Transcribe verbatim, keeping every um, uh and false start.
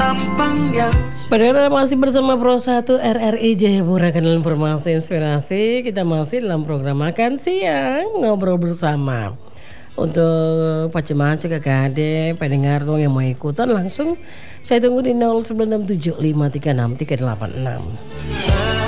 Padahal masih bersama Pro satu R R I Jayapura, Kanal Informasi Inspirasi. Kita masih dalam program Makan Siang Ngobrol Bersama. Untuk Pak Jemaah Cekakade, pendengar dong yang mau ikutan langsung saya tunggu di nol sembilan enam tujuh lima tiga enam tiga delapan enam.